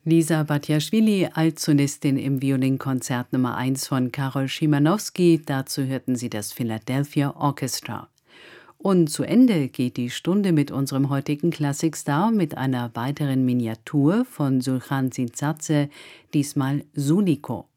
Lisa Batjaschwili, Altsolistin im Violinkonzert Nummer 1 von Karol Szymanowski. Dazu hörten Sie das Philadelphia Orchestra. Und zu Ende geht die Stunde mit unserem heutigen Klassikstar mit einer weiteren Miniatur von Sultan Zintzadze, diesmal Suliko.